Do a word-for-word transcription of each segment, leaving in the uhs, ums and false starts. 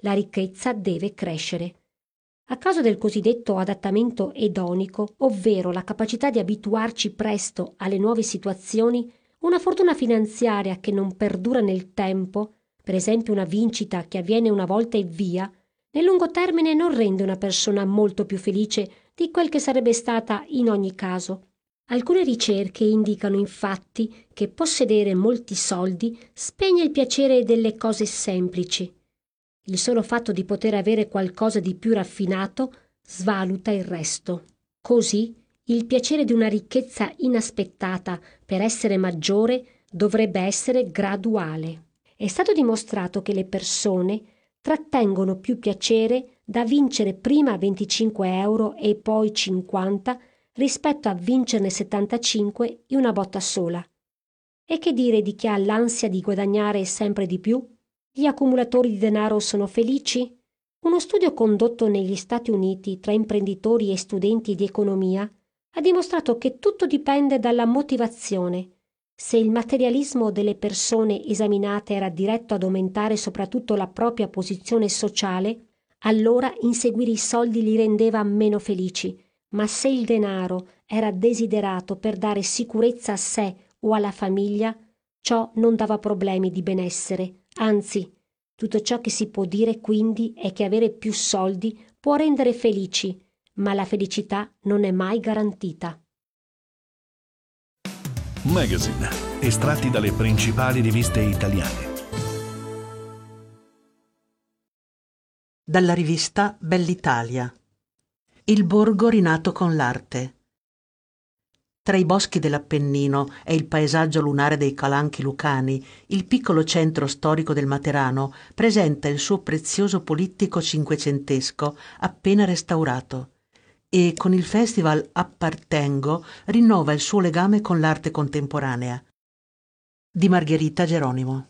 la ricchezza deve crescere. A causa del cosiddetto adattamento edonico, ovvero la capacità di abituarci presto alle nuove situazioni, una fortuna finanziaria che non perdura nel tempo, per esempio una vincita che avviene una volta e via, nel lungo termine non rende una persona molto più felice di quel che sarebbe stata in ogni caso. Alcune ricerche indicano infatti che possedere molti soldi spegne il piacere delle cose semplici. Il solo fatto di poter avere qualcosa di più raffinato svaluta il resto. Così, il piacere di una ricchezza inaspettata per essere maggiore dovrebbe essere graduale. È stato dimostrato che le persone trattengono più piacere da vincere prima venticinque euro e poi cinquanta rispetto a vincerne settantacinque in una botta sola. E che dire di chi ha l'ansia di guadagnare sempre di più? Gli accumulatori di denaro sono felici? Uno studio condotto negli Stati Uniti tra imprenditori e studenti di economia ha dimostrato che tutto dipende dalla motivazione. Se il materialismo delle persone esaminate era diretto ad aumentare soprattutto la propria posizione sociale, allora inseguire i soldi li rendeva meno felici, ma se il denaro era desiderato per dare sicurezza a sé o alla famiglia, ciò non dava problemi di benessere. Anzi, tutto ciò che si può dire quindi è che avere più soldi può rendere felici, ma la felicità non è mai garantita. Magazine, estratti dalle principali riviste italiane. Dalla rivista Bell'Italia. Il borgo rinato con l'arte. Tra i boschi dell'Appennino e il paesaggio lunare dei Calanchi lucani, il piccolo centro storico del Materano presenta il suo prezioso polittico cinquecentesco appena restaurato e con il festival Appartengo rinnova il suo legame con l'arte contemporanea. Di Margherita Geronimo.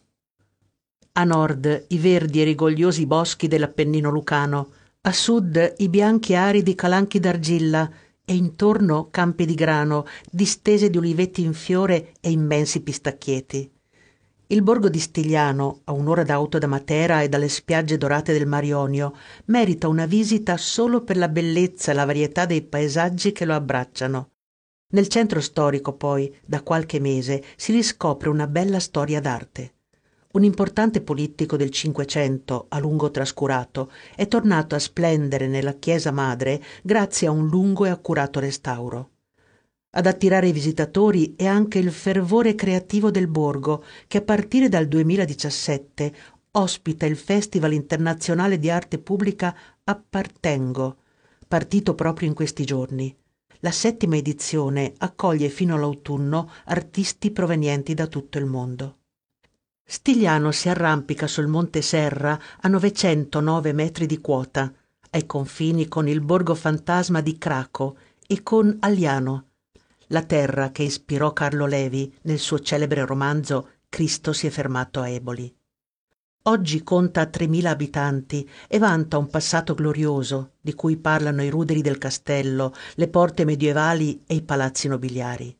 A nord i verdi e rigogliosi boschi dell'Appennino lucano, a sud i bianchi aridi Calanchi d'Argilla e intorno campi di grano, distese di uliveti in fiore e immensi pistacchieti. Il borgo di Stigliano, a un'ora d'auto da Matera e dalle spiagge dorate del Mar Ionio, merita una visita solo per la bellezza e la varietà dei paesaggi che lo abbracciano. Nel centro storico, poi, da qualche mese, si riscopre una bella storia d'arte. Un importante politico del Cinquecento, a lungo trascurato, è tornato a splendere nella chiesa madre grazie a un lungo e accurato restauro. Ad attirare i visitatori è anche il fervore creativo del borgo, che a partire dal duemiladiciassette ospita il Festival internazionale di arte pubblica Appartengo, partito proprio in questi giorni. La settima edizione accoglie fino all'autunno artisti provenienti da tutto il mondo. Stigliano si arrampica sul Monte Serra a novecentonove metri di quota, ai confini con il borgo fantasma di Craco e con Agliano, la terra che ispirò Carlo Levi nel suo celebre romanzo Cristo si è fermato a Eboli. Oggi conta tremila abitanti e vanta un passato glorioso di cui parlano i ruderi del castello, le porte medievali e i palazzi nobiliari.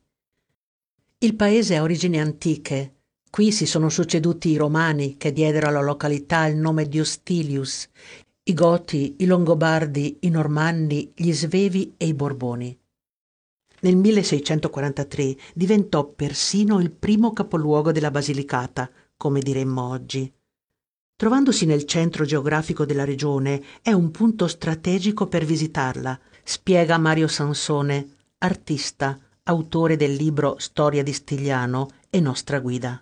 Il paese ha origini antiche. Qui si sono succeduti i Romani che diedero alla località il nome di Ostilius, i Goti, i Longobardi, i Normanni, gli Svevi e i Borboni. Nel milleseicentoquarantatré diventò persino il primo capoluogo della Basilicata, come diremmo oggi. Trovandosi nel centro geografico della regione, è un punto strategico per visitarla, spiega Mario Sansone, artista, autore del libro Storia di Stigliano e nostra guida.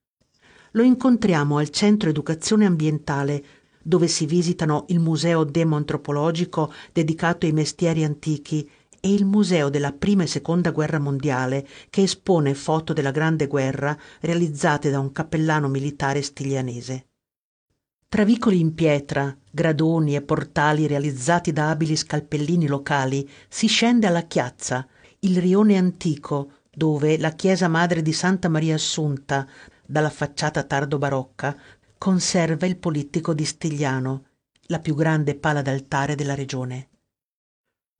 Lo incontriamo al Centro Educazione Ambientale, dove si visitano il Museo Demo-Antropologico dedicato ai mestieri antichi e il Museo della Prima e Seconda Guerra Mondiale, che espone foto della Grande Guerra realizzate da un cappellano militare stiglianese. Tra vicoli in pietra, gradoni e portali realizzati da abili scalpellini locali si scende alla Chiazza, il rione antico, dove la chiesa madre di Santa Maria Assunta, dalla facciata tardo-barocca, conserva il polittico di Stigliano, la più grande pala d'altare della regione.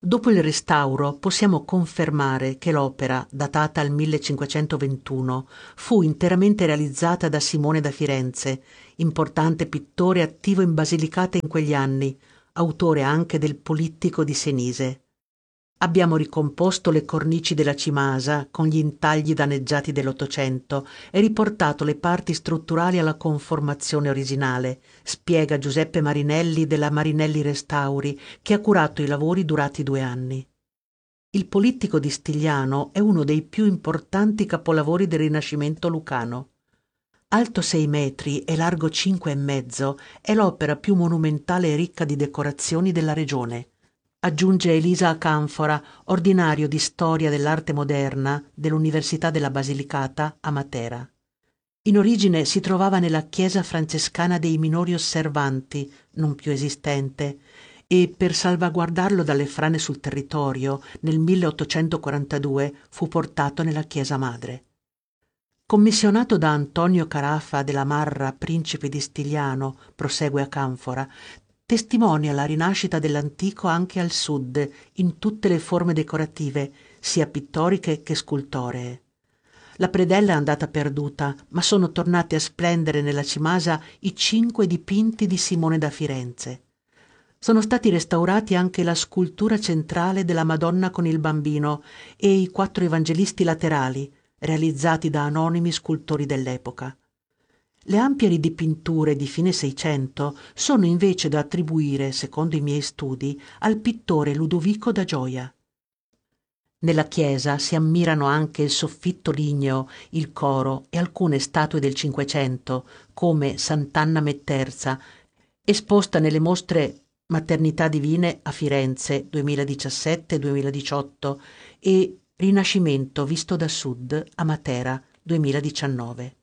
Dopo il restauro possiamo confermare che l'opera, datata al millecinquecentoventuno, fu interamente realizzata da Simone da Firenze, importante pittore attivo in Basilicata in quegli anni, autore anche del Polittico di Senise. Abbiamo ricomposto le cornici della cimasa con gli intagli danneggiati dell'Ottocento e riportato le parti strutturali alla conformazione originale, spiega Giuseppe Marinelli della Marinelli Restauri, che ha curato i lavori durati due anni. Il Polittico di Stigliano è uno dei più importanti capolavori del Rinascimento lucano. Alto sei metri e largo cinque e mezzo, è l'opera più monumentale e ricca di decorazioni della regione. Aggiunge Elisa Acanfora, ordinario di Storia dell'Arte Moderna dell'Università della Basilicata a Matera. In origine si trovava nella chiesa francescana dei Minori Osservanti, non più esistente, e per salvaguardarlo dalle frane sul territorio, nel milleottocentoquarantadue fu portato nella chiesa madre. Commissionato da Antonio Carafa della Marra, principe di Stigliano, prosegue Acanfora, testimonia la rinascita dell'antico anche al sud, in tutte le forme decorative, sia pittoriche che scultoree. La predella è andata perduta, ma sono tornati a splendere nella cimasa i cinque dipinti di Simone da Firenze. Sono stati restaurati anche la scultura centrale della Madonna con il Bambino e i quattro evangelisti laterali, realizzati da anonimi scultori dell'epoca. Le ampie ridipinture di fine Seicento sono invece da attribuire, secondo i miei studi, al pittore Ludovico da Gioia. Nella chiesa si ammirano anche il soffitto ligneo, il coro e alcune statue del Cinquecento, come Sant'Anna Metterza, esposta nelle mostre Maternità Divine a Firenze duemiladiciassette duemiladiciotto e Rinascimento visto da sud a Matera duemiladiciannove.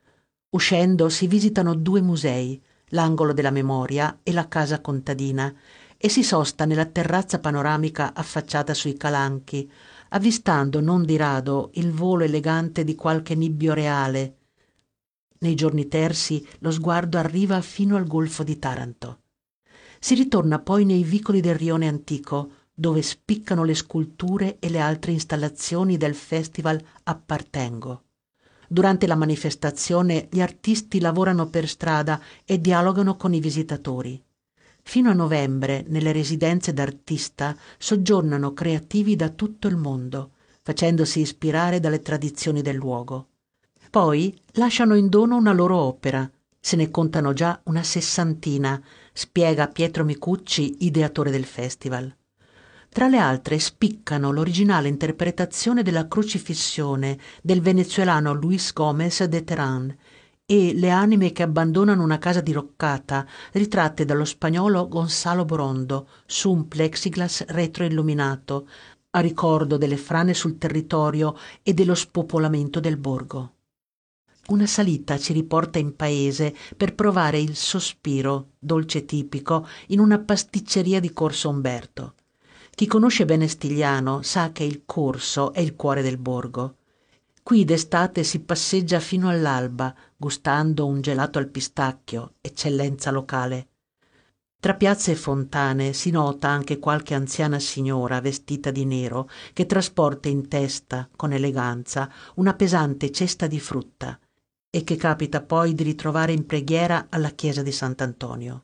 Uscendo si visitano due musei, l'Angolo della Memoria e la Casa Contadina, e si sosta nella terrazza panoramica affacciata sui calanchi, avvistando non di rado il volo elegante di qualche nibbio reale. Nei giorni tersi lo sguardo arriva fino al Golfo di Taranto. Si ritorna poi nei vicoli del Rione Antico, dove spiccano le sculture e le altre installazioni del Festival Appartengo. Durante la manifestazione gli artisti lavorano per strada e dialogano con i visitatori. Fino a novembre, nelle residenze d'artista, soggiornano creativi da tutto il mondo, facendosi ispirare dalle tradizioni del luogo. Poi lasciano in dono una loro opera. Se ne contano già una sessantina, spiega Pietro Micucci, ideatore del festival. Tra le altre spiccano l'originale interpretazione della Crocifissione del venezuelano Luis Gómez de Terán e Le anime che abbandonano una casa diroccata, ritratte dallo spagnolo Gonzalo Borondo su un plexiglass retroilluminato, a ricordo delle frane sul territorio e dello spopolamento del borgo. Una salita ci riporta in paese per provare il sospiro, dolce tipico, in una pasticceria di Corso Umberto. Chi conosce bene Stigliano sa che il corso è il cuore del borgo. Qui d'estate si passeggia fino all'alba, gustando un gelato al pistacchio, eccellenza locale. Tra piazze e fontane si nota anche qualche anziana signora vestita di nero che trasporta in testa, con eleganza, una pesante cesta di frutta e che capita poi di ritrovare in preghiera alla chiesa di Sant'Antonio.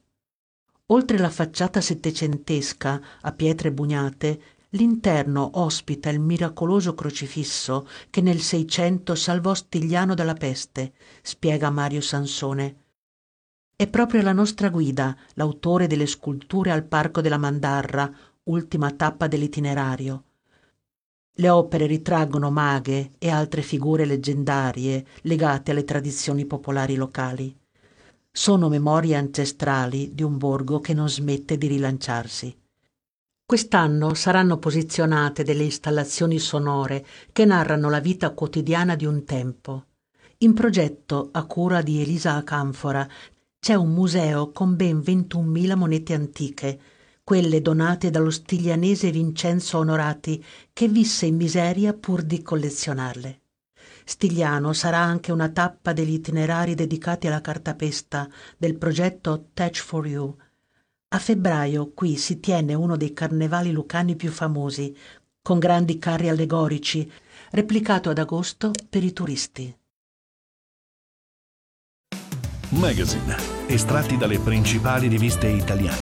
Oltre la facciata settecentesca a pietre bugnate, l'interno ospita il miracoloso crocifisso che nel Seicento salvò Stigliano dalla peste, spiega Mario Sansone. È proprio la nostra guida, l'autore delle sculture al Parco della Mandarra, ultima tappa dell'itinerario. Le opere ritraggono maghe e altre figure leggendarie legate alle tradizioni popolari locali. Sono memorie ancestrali di un borgo che non smette di rilanciarsi. Quest'anno saranno posizionate delle installazioni sonore che narrano la vita quotidiana di un tempo. In progetto, a cura di Elisa Acanfora, c'è un museo con ben ventunomila monete antiche, quelle donate dallo stiglianese Vincenzo Onorati, che visse in miseria pur di collezionarle. Stigliano sarà anche una tappa degli itinerari dedicati alla cartapesta del progetto Touch for You. A febbraio qui si tiene uno dei carnevali lucani più famosi, con grandi carri allegorici, replicato ad agosto per i turisti. Magazine, estratti dalle principali riviste italiane.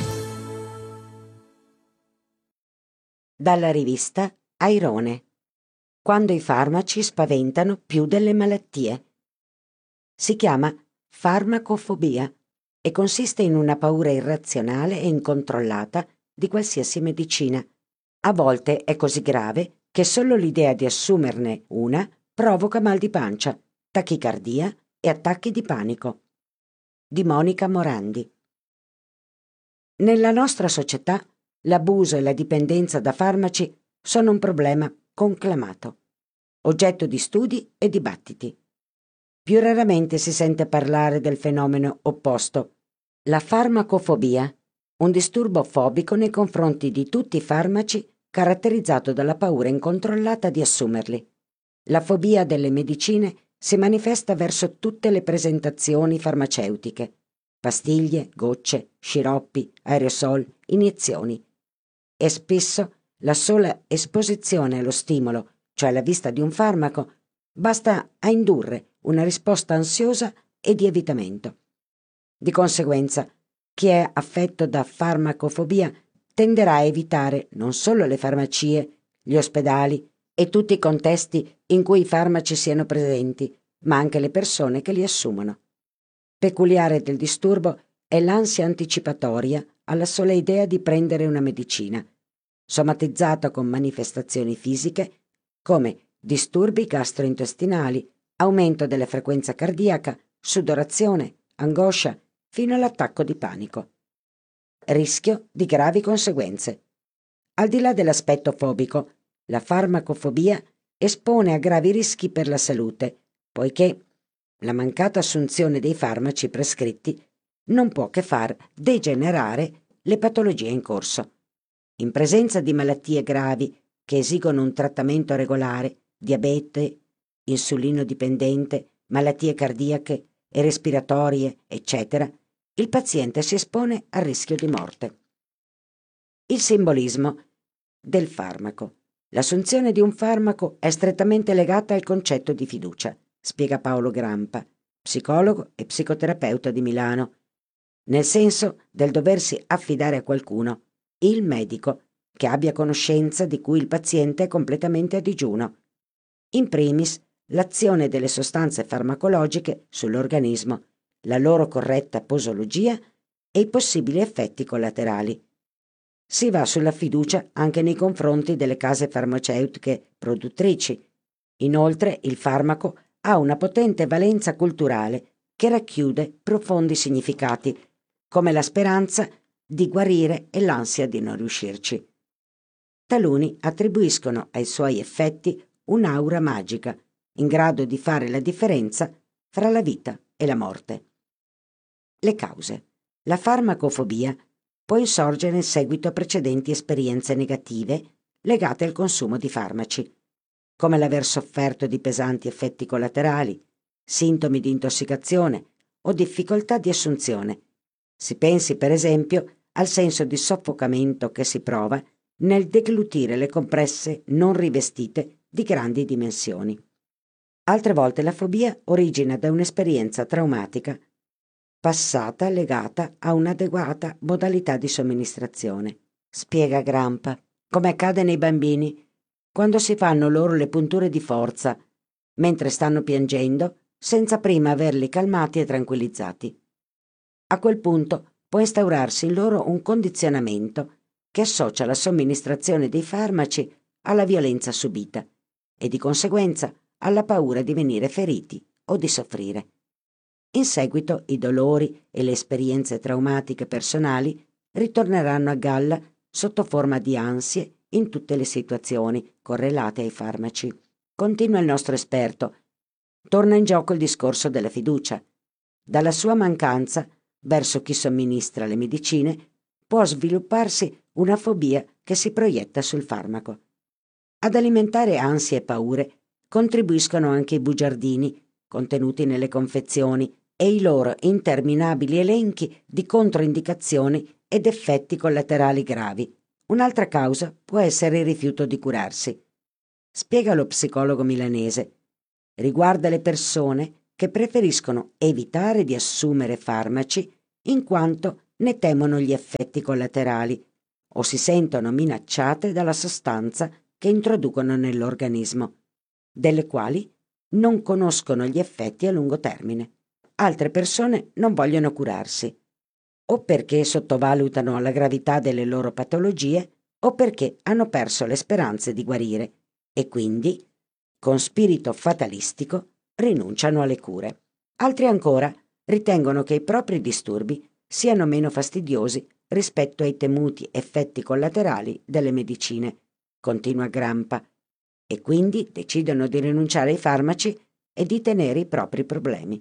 Dalla rivista Airone. Quando i farmaci spaventano più delle malattie. Si chiama farmacofobia e consiste in una paura irrazionale e incontrollata di qualsiasi medicina. A volte è così grave che solo l'idea di assumerne una provoca mal di pancia, tachicardia e attacchi di panico. Di Monica Morandi. Nella nostra società l'abuso e la dipendenza da farmaci sono un problema conclamato, oggetto di studi e dibattiti. Più raramente si sente parlare del fenomeno opposto, la farmacofobia, un disturbo fobico nei confronti di tutti i farmaci caratterizzato dalla paura incontrollata di assumerli. La fobia delle medicine si manifesta verso tutte le presentazioni farmaceutiche, pastiglie, gocce, sciroppi, aerosol, iniezioni. E spesso la sola esposizione allo stimolo, cioè la vista di un farmaco, basta a indurre una risposta ansiosa e di evitamento. Di conseguenza, chi è affetto da farmacofobia tenderà a evitare non solo le farmacie, gli ospedali e tutti i contesti in cui i farmaci siano presenti, ma anche le persone che li assumono. Peculiare del disturbo è l'ansia anticipatoria alla sola idea di prendere una medicina, somatizzata con manifestazioni fisiche come disturbi gastrointestinali, aumento della frequenza cardiaca, sudorazione, angoscia, fino all'attacco di panico. Rischio di gravi conseguenze. Al di là dell'aspetto fobico, la farmacofobia espone a gravi rischi per la salute, poiché la mancata assunzione dei farmaci prescritti non può che far degenerare le patologie in corso. In presenza di malattie gravi che esigono un trattamento regolare, diabete, insulino dipendente, malattie cardiache e respiratorie, eccetera, il paziente si espone al rischio di morte. Il simbolismo del farmaco. L'assunzione di un farmaco è strettamente legata al concetto di fiducia, spiega Paolo Grampa, psicologo e psicoterapeuta di Milano, nel senso del doversi affidare a qualcuno, il medico, che abbia conoscenza di cui il paziente è completamente a digiuno. In primis, l'azione delle sostanze farmacologiche sull'organismo, la loro corretta posologia e i possibili effetti collaterali. Si va sulla fiducia anche nei confronti delle case farmaceutiche produttrici. Inoltre, il farmaco ha una potente valenza culturale che racchiude profondi significati, come la speranza di guarire e l'ansia di non riuscirci. Taluni attribuiscono ai suoi effetti un'aura magica, in grado di fare la differenza fra la vita e la morte. Le cause. La farmacofobia può insorgere in seguito a precedenti esperienze negative legate al consumo di farmaci, come l'aver sofferto di pesanti effetti collaterali, sintomi di intossicazione o difficoltà di assunzione. Si pensi, per esempio, al senso di soffocamento che si prova nel deglutire le compresse non rivestite di grandi dimensioni. Altre volte la fobia origina da un'esperienza traumatica passata legata a un'adeguata modalità di somministrazione. Spiega Grampa, come accade nei bambini quando si fanno loro le punture di forza, mentre stanno piangendo, senza prima averli calmati e tranquillizzati. A quel punto può instaurarsi in loro un condizionamento che associa la somministrazione dei farmaci alla violenza subita e di conseguenza alla paura di venire feriti o di soffrire. In seguito i dolori e le esperienze traumatiche personali ritorneranno a galla sotto forma di ansie in tutte le situazioni correlate ai farmaci. Continua il nostro esperto. Torna in gioco il discorso della fiducia. Dalla sua mancanza verso chi somministra le medicine può svilupparsi una fobia che si proietta sul farmaco. Ad alimentare ansie e paure contribuiscono anche i bugiardini contenuti nelle confezioni e i loro interminabili elenchi di controindicazioni ed effetti collaterali gravi. Un'altra causa può essere il rifiuto di curarsi. Spiega lo psicologo milanese. Riguarda le persone che preferiscono evitare di assumere farmaci in quanto ne temono gli effetti collaterali o si sentono minacciate dalla sostanza che introducono nell'organismo, delle quali non conoscono gli effetti a lungo termine. Altre persone non vogliono curarsi, o perché sottovalutano la gravità delle loro patologie o perché hanno perso le speranze di guarire e quindi, con spirito fatalistico, rinunciano alle cure. Altri ancora ritengono che i propri disturbi siano meno fastidiosi rispetto ai temuti effetti collaterali delle medicine, continua Grampa, e quindi decidono di rinunciare ai farmaci e di tenere i propri problemi.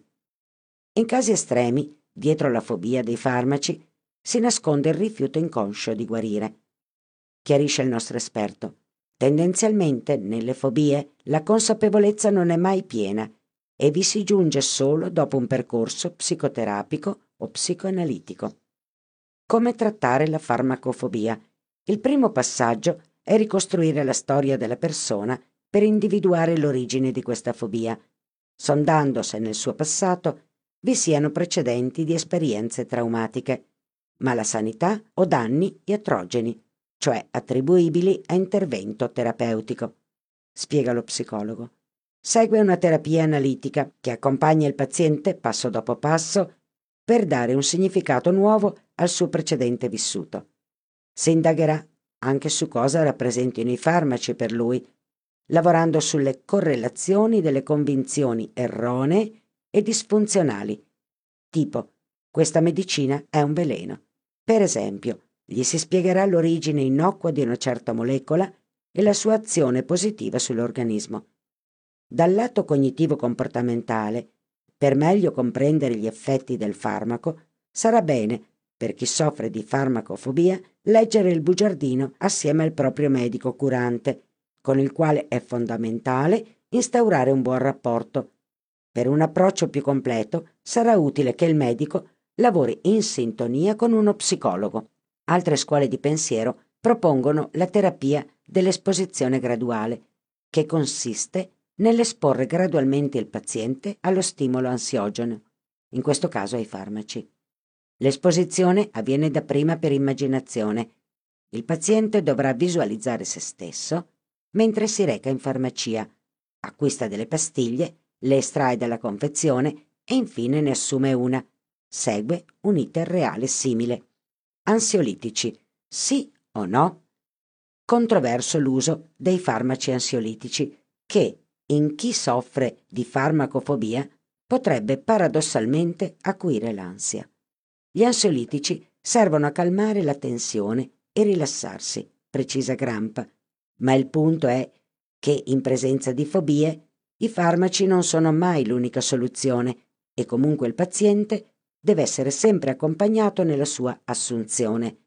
In casi estremi, dietro la fobia dei farmaci, si nasconde il rifiuto inconscio di guarire. Chiarisce il nostro esperto. Tendenzialmente, nelle fobie, la consapevolezza non è mai piena e vi si giunge solo dopo un percorso psicoterapico o psicoanalitico. Come trattare la farmacofobia? Il primo passaggio è ricostruire la storia della persona per individuare l'origine di questa fobia, sondando se nel suo passato vi siano precedenti di esperienze traumatiche, malasanità o danni iatrogeni, cioè attribuibili a intervento terapeutico. Spiega lo psicologo. Segue una terapia analitica che accompagna il paziente passo dopo passo per dare un significato nuovo al suo precedente vissuto. Si indagherà anche su cosa rappresentino i farmaci per lui, lavorando sulle correlazioni delle convinzioni erronee e disfunzionali, tipo questa medicina è un veleno. Per esempio, gli si spiegherà l'origine innocua di una certa molecola e la sua azione positiva sull'organismo. Dal lato cognitivo-comportamentale, per meglio comprendere gli effetti del farmaco, sarà bene, per chi soffre di farmacofobia, leggere il bugiardino assieme al proprio medico curante, con il quale è fondamentale instaurare un buon rapporto. Per un approccio più completo sarà utile che il medico lavori in sintonia con uno psicologo. Altre scuole di pensiero propongono la terapia dell'esposizione graduale, che consiste nell'esporre gradualmente il paziente allo stimolo ansiogeno, in questo caso ai farmaci. L'esposizione avviene dapprima per immaginazione. Il paziente dovrà visualizzare se stesso mentre si reca in farmacia, acquista delle pastiglie, le estrae dalla confezione e infine ne assume una. Segue un iter reale simile. Ansiolitici, sì o no? Controverso l'uso dei farmaci ansiolitici che, in chi soffre di farmacofobia, potrebbe paradossalmente acuire l'ansia. Gli ansiolitici servono a calmare la tensione e rilassarsi, precisa Grampa, ma il punto è che in presenza di fobie i farmaci non sono mai l'unica soluzione e comunque il paziente deve essere sempre accompagnato nella sua assunzione.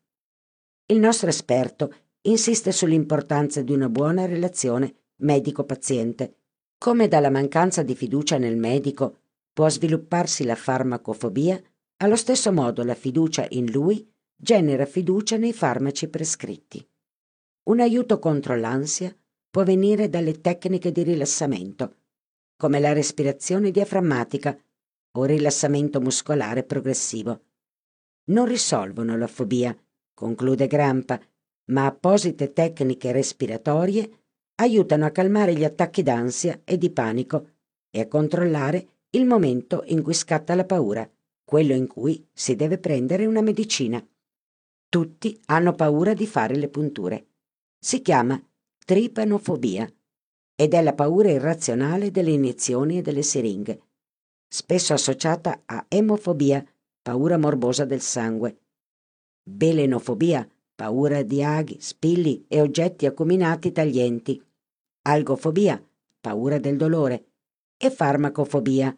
Il nostro esperto insiste sull'importanza di una buona relazione medico-paziente. Come dalla mancanza di fiducia nel medico può svilupparsi la farmacofobia, allo stesso modo la fiducia in lui genera fiducia nei farmaci prescritti. Un aiuto contro l'ansia può venire dalle tecniche di rilassamento, come la respirazione diaframmatica o rilassamento muscolare progressivo. Non risolvono la fobia, conclude Grampa, ma apposite tecniche respiratorie aiutano a calmare gli attacchi d'ansia e di panico e a controllare il momento in cui scatta la paura, quello in cui si deve prendere una medicina. Tutti hanno paura di fare le punture. Si chiama tripanofobia ed è la paura irrazionale delle iniezioni e delle siringhe, spesso associata a emofobia, paura morbosa del sangue, belenofobia, paura di aghi, spilli e oggetti acuminati taglienti, algofobia, paura del dolore, e farmacofobia.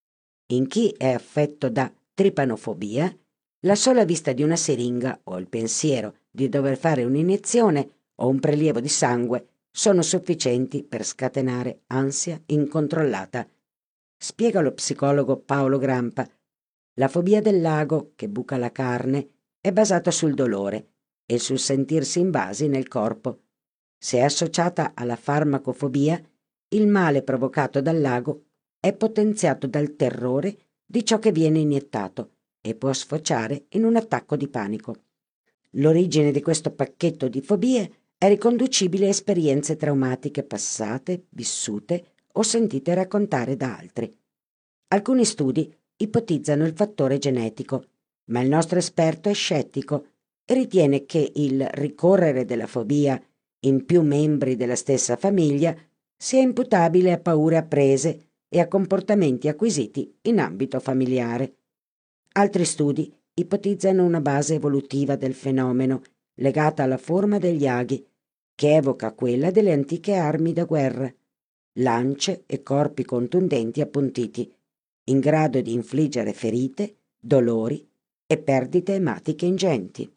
In chi è affetto da tripanofobia, la sola vista di una siringa o il pensiero di dover fare un'iniezione o un prelievo di sangue sono sufficienti per scatenare ansia incontrollata. Spiega lo psicologo Paolo Grampa. La fobia del lago che buca la carne è basato sul dolore e sul sentirsi invasi nel corpo. Se è associata alla farmacofobia, il male provocato dal lago è potenziato dal terrore di ciò che viene iniettato e può sfociare in un attacco di panico. L'origine di questo pacchetto di fobie è riconducibile a esperienze traumatiche passate, vissute o sentite raccontare da altri. Alcuni studi ipotizzano il fattore genetico, ma il nostro esperto è scettico e ritiene che il ricorrere della fobia in più membri della stessa famiglia sia imputabile a paure apprese e a comportamenti acquisiti in ambito familiare. Altri studi ipotizzano una base evolutiva del fenomeno legata alla forma degli aghi, che evoca quella delle antiche armi da guerra, lance e corpi contundenti appuntiti, in grado di infliggere ferite, dolori e perdite ematiche ingenti.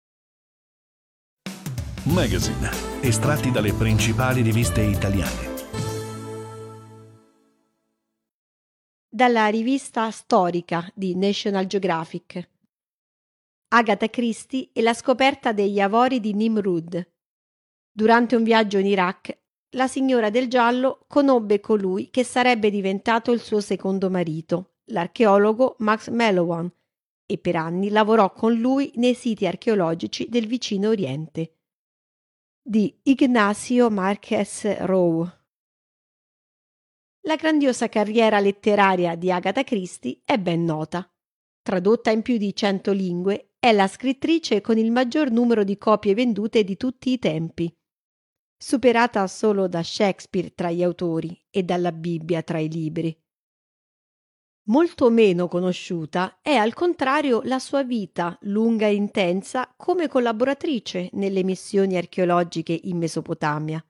Magazine, estratti dalle principali riviste italiane. Dalla rivista storica di National Geographic. Agatha Christie e la scoperta degli avori di Nimrud. Durante un viaggio in Iraq, la signora del giallo conobbe colui che sarebbe diventato il suo secondo marito, l'archeologo Max Mallowan, e per anni lavorò con lui nei siti archeologici del vicino Oriente. Di Ignacio Márquez Row. La grandiosa carriera letteraria di Agatha Christie è ben nota. Tradotta in più di cento lingue, è la scrittrice con il maggior numero di copie vendute di tutti i tempi, superata solo da Shakespeare tra gli autori e dalla Bibbia tra i libri. Molto meno conosciuta è al contrario la sua vita lunga e intensa come collaboratrice nelle missioni archeologiche in Mesopotamia.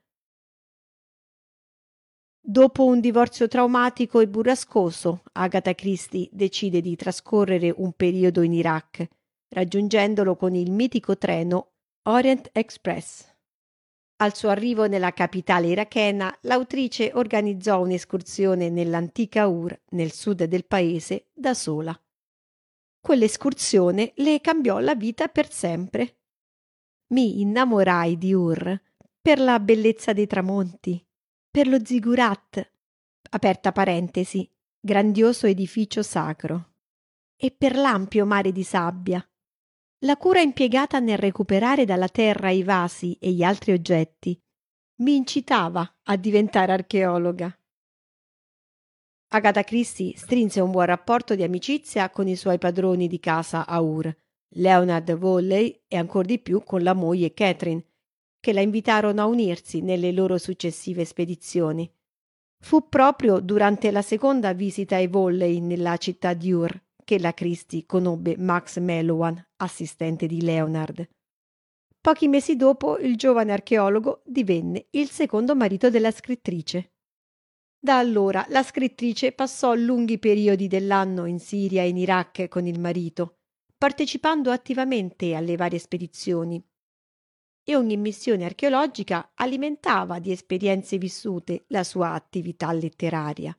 Dopo un divorzio traumatico e burrascoso, Agatha Christie decide di trascorrere un periodo in Iraq, raggiungendolo con il mitico treno Orient Express. Al suo arrivo nella capitale irachena, l'autrice organizzò un'escursione nell'antica Ur, nel sud del paese, da sola. Quell'escursione le cambiò la vita per sempre. Mi innamorai di Ur per la bellezza dei tramonti, per lo zigurat, aperta parentesi, grandioso edificio sacro, e per l'ampio mare di sabbia. La cura impiegata nel recuperare dalla terra i vasi e gli altri oggetti mi incitava a diventare archeologa. Agatha Christie strinse un buon rapporto di amicizia con i suoi padroni di casa a Ur, Leonard Volley e ancor di più con la moglie Catherine, che la invitarono a unirsi nelle loro successive spedizioni. Fu proprio durante la seconda visita ai Volley nella città di Ur che la Christie conobbe Max Mallowan, assistente di Leonard. Pochi mesi dopo il giovane archeologo divenne il secondo marito della scrittrice. Da allora la scrittrice passò lunghi periodi dell'anno in Siria e in Iraq con il marito, partecipando attivamente alle varie spedizioni. E ogni missione archeologica alimentava di esperienze vissute la sua attività letteraria.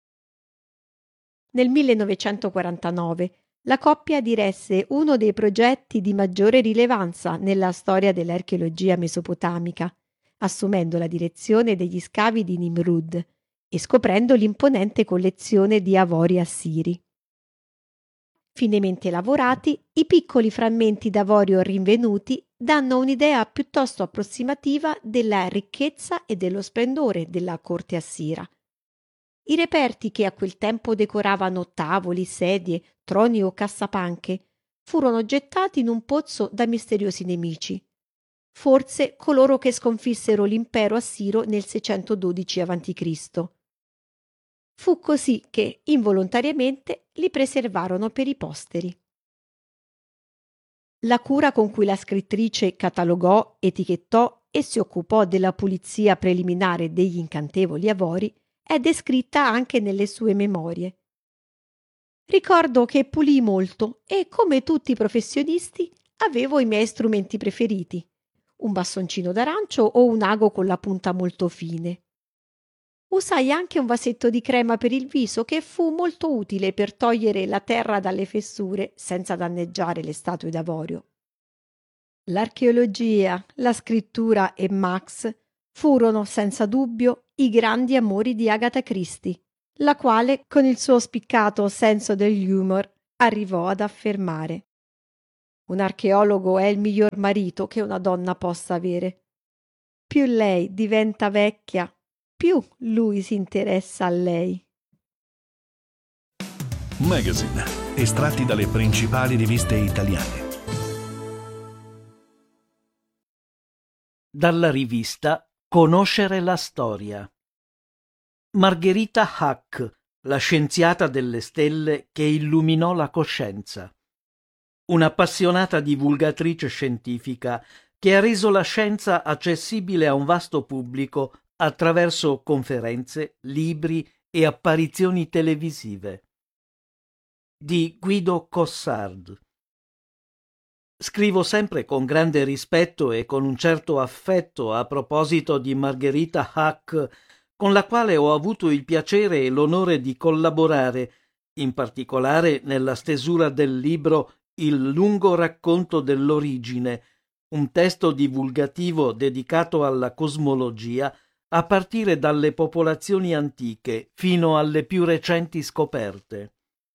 Nel millenovecentoquarantanove la coppia diresse uno dei progetti di maggiore rilevanza nella storia dell'archeologia mesopotamica, assumendo la direzione degli scavi di Nimrud e scoprendo l'imponente collezione di avori assiri. Finemente lavorati, i piccoli frammenti d'avorio rinvenuti danno un'idea piuttosto approssimativa della ricchezza e dello splendore della corte assira. I reperti che a quel tempo decoravano tavoli, sedie, troni o cassapanche furono gettati in un pozzo da misteriosi nemici, forse coloro che sconfissero l'impero assiro nel seicentododici avanti Cristo Fu così che, involontariamente, li preservarono per i posteri. La cura con cui la scrittrice catalogò, etichettò e si occupò della pulizia preliminare degli incantevoli avori è descritta anche nelle sue memorie. Ricordo che pulii molto e, come tutti i professionisti, avevo i miei strumenti preferiti, un bastoncino d'arancio o un ago con la punta molto fine. Usai anche un vasetto di crema per il viso che fu molto utile per togliere la terra dalle fessure senza danneggiare le statue d'avorio. L'archeologia, la scrittura e Max furono senza dubbio i grandi amori di Agatha Christie, la quale, con il suo spiccato senso dell'humor, arrivò ad affermare: un archeologo è il miglior marito che una donna possa avere. Più lei diventa vecchia, più lui si interessa a lei. Magazine, estratti dalle principali riviste italiane. Dalla rivista Conoscere la storia. Margherita Hack, la scienziata delle stelle che illuminò la coscienza. Un'appassionata divulgatrice scientifica che ha reso la scienza accessibile a un vasto pubblico attraverso conferenze, libri e apparizioni televisive. Di Guido Cossard. Scrivo sempre con grande rispetto e con un certo affetto a proposito di Margherita Hack, con la quale ho avuto il piacere e l'onore di collaborare, in particolare nella stesura del libro Il lungo racconto dell'origine, un testo divulgativo dedicato alla cosmologia a partire dalle popolazioni antiche fino alle più recenti scoperte.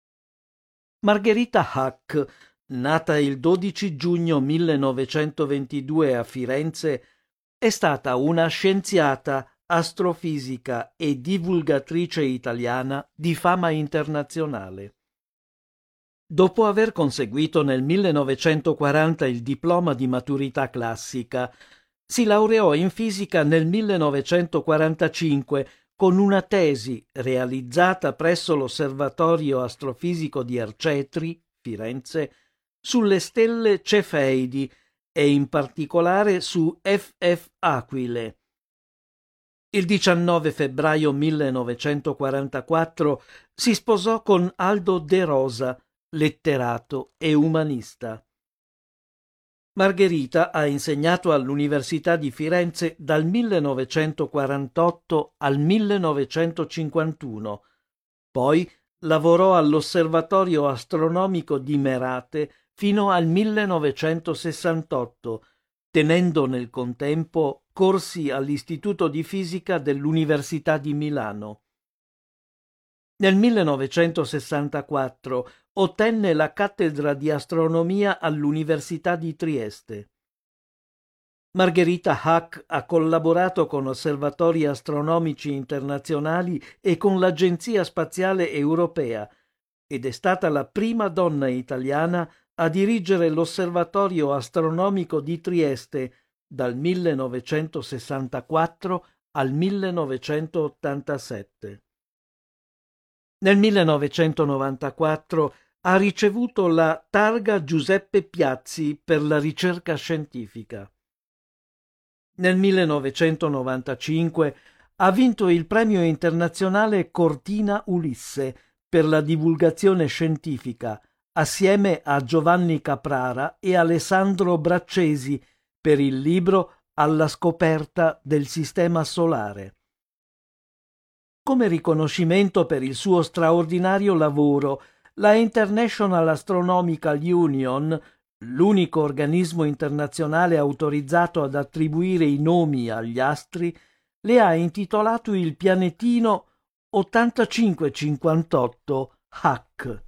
Margherita Hack, nata il dodici giugno millenovecentoventidue a Firenze, è stata una scienziata, astrofisica e divulgatrice italiana di fama internazionale. Dopo aver conseguito nel millenovecentoquaranta il diploma di maturità classica, si laureò in fisica nel millenovecentoquarantacinque con una tesi realizzata presso l'Osservatorio Astrofisico di Arcetri, Firenze, sulle stelle Cefeidi e in particolare su F F Aquile. Il diciannove febbraio millenovecentoquarantaquattro si sposò con Aldo De Rosa, letterato e umanista. Margherita ha insegnato all'Università di Firenze dal millenovecentoquarantotto al millenovecentocinquantuno, poi lavorò all'Osservatorio Astronomico di Merate fino al millenovecentosessantotto, tenendo nel contempo corsi all'Istituto di Fisica dell'Università di Milano. Nel millenovecentosessantaquattro ottenne la cattedra di astronomia all'Università di Trieste. Margherita Hack ha collaborato con osservatori astronomici internazionali e con l'Agenzia Spaziale Europea ed è stata la prima donna italiana a dirigere l'Osservatorio Astronomico di Trieste dal millenovecentosessantaquattro al millenovecentottantasette. Nel millenovecentonovantaquattro ha ricevuto la Targa Giuseppe Piazzi per la ricerca scientifica. Nel millenovecentonovantacinque ha vinto il premio internazionale Cortina Ulisse per la divulgazione scientifica, assieme a Giovanni Caprara e Alessandro Braccesi per il libro Alla scoperta del Sistema Solare. Come riconoscimento per il suo straordinario lavoro, la International Astronomical Union, l'unico organismo internazionale autorizzato ad attribuire i nomi agli astri, le ha intitolato il pianetino ottantacinque cinquantotto Hack.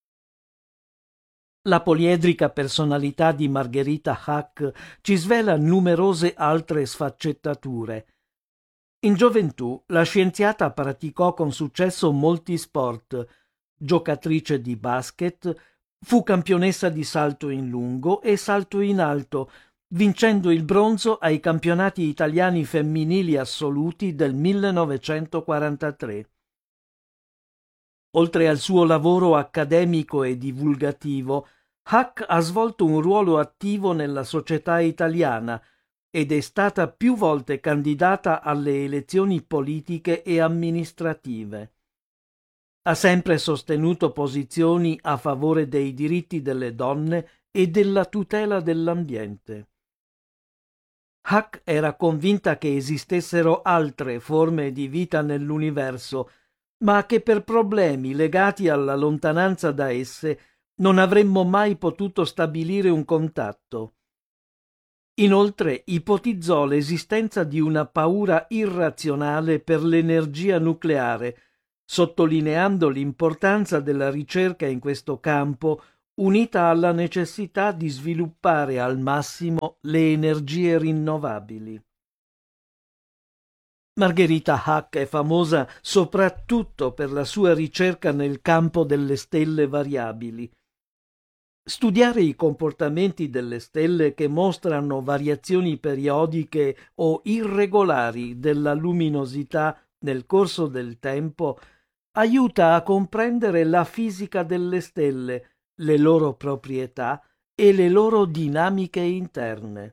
La poliedrica personalità di Margherita Hack ci svela numerose altre sfaccettature. In gioventù la scienziata praticò con successo molti sport, giocatrice di basket, fu campionessa di salto in lungo e salto in alto, vincendo il bronzo ai campionati italiani femminili assoluti del millenovecentoquarantatré. Oltre al suo lavoro accademico e divulgativo, Hack ha svolto un ruolo attivo nella società italiana ed è stata più volte candidata alle elezioni politiche e amministrative. Ha sempre sostenuto posizioni a favore dei diritti delle donne e della tutela dell'ambiente. Huck era convinta che esistessero altre forme di vita nell'universo, ma che per problemi legati alla lontananza da esse non avremmo mai potuto stabilire un contatto. Inoltre ipotizzò l'esistenza di una paura irrazionale per l'energia nucleare, sottolineando l'importanza della ricerca in questo campo, unita alla necessità di sviluppare al massimo le energie rinnovabili. Margherita Huck è famosa soprattutto per la sua ricerca nel campo delle stelle variabili. Studiare i comportamenti delle stelle che mostrano variazioni periodiche o irregolari della luminosità nel corso del tempo aiuta a comprendere la fisica delle stelle, le loro proprietà e le loro dinamiche interne.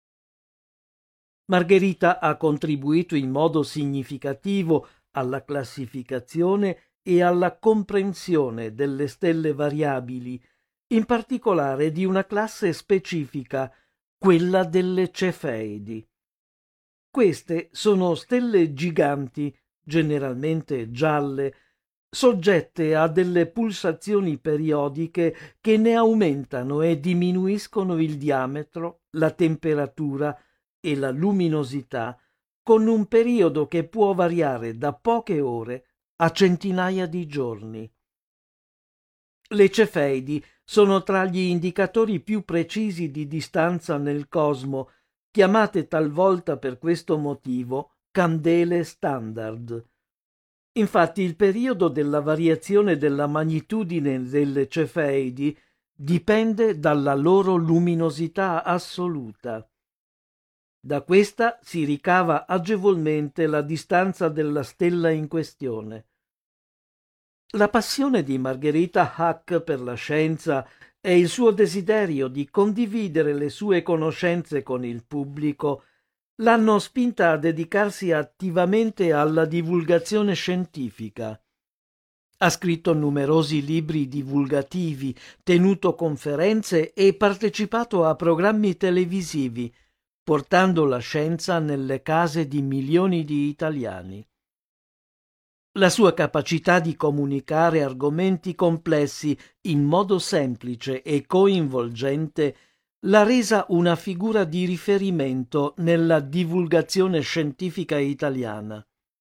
Margherita ha contribuito in modo significativo alla classificazione e alla comprensione delle stelle variabili, in particolare di una classe specifica, quella delle Cefeidi. Queste sono stelle giganti, generalmente gialle, soggette a delle pulsazioni periodiche che ne aumentano e diminuiscono il diametro, la temperatura e la luminosità, con un periodo che può variare da poche ore a centinaia di giorni. Le Cefeidi sono tra gli indicatori più precisi di distanza nel cosmo, chiamate talvolta per questo motivo candele standard. Infatti il periodo della variazione della magnitudine delle Cefeidi dipende dalla loro luminosità assoluta. Da questa si ricava agevolmente la distanza della stella in questione. La passione di Margherita Huck per la scienza e il suo desiderio di condividere le sue conoscenze con il pubblico l'hanno spinta a dedicarsi attivamente alla divulgazione scientifica. Ha scritto numerosi libri divulgativi, tenuto conferenze e partecipato a programmi televisivi, portando la scienza nelle case di milioni di italiani. La sua capacità di comunicare argomenti complessi in modo semplice e coinvolgente l'ha resa una figura di riferimento nella divulgazione scientifica italiana.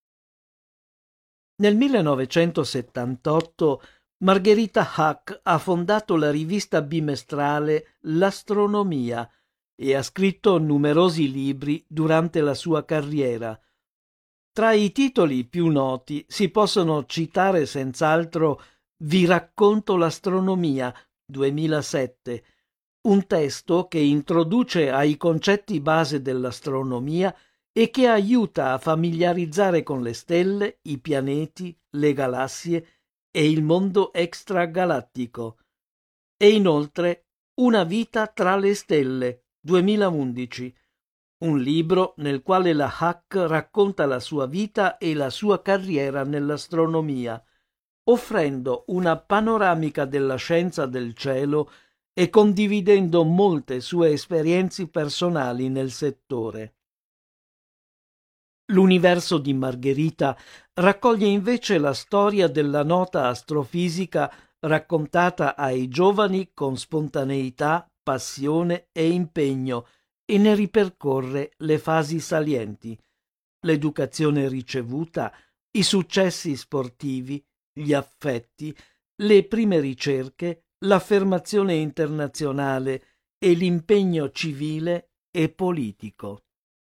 Nel millenovecentosettantotto Margherita Huck ha fondato la rivista bimestrale L'Astronomia e ha scritto numerosi libri durante la sua carriera. Tra i titoli più noti si possono citare senz'altro Vi racconto l'astronomia, duemilasette, un testo che introduce ai concetti base dell'astronomia e che aiuta a familiarizzare con le stelle, i pianeti, le galassie e il mondo extragalattico. E inoltre Una vita tra le stelle, duemilaundici, un libro nel quale la Huck racconta la sua vita e la sua carriera nell'astronomia, offrendo una panoramica della scienza del cielo e condividendo molte sue esperienze personali nel settore. L'universo di Margherita raccoglie invece la storia della nota astrofisica raccontata ai giovani con spontaneità, passione e impegno, e ne ripercorre le fasi salienti, l'educazione ricevuta, i successi sportivi, gli affetti, le prime ricerche, l'affermazione internazionale e l'impegno civile e politico.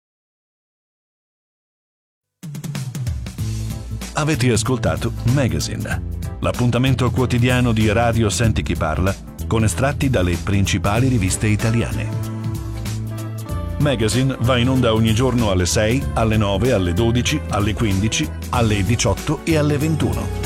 Avete ascoltato Magazine, l'appuntamento quotidiano di Radio Senti Chi Parla con estratti dalle principali riviste italiane. Magazine va in onda ogni giorno alle sei, alle nove, alle dodici, alle quindici, alle diciotto e alle ventuno.